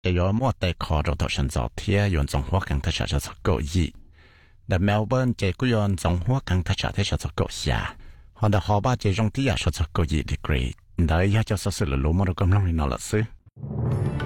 也有莫得考着到现在天用中华跟他下下够意，那 Melbourne 这个用中华跟他下他下够下，好的好吧这种底下下够意 degree，那也就是说是了罗莫的咁样的老师。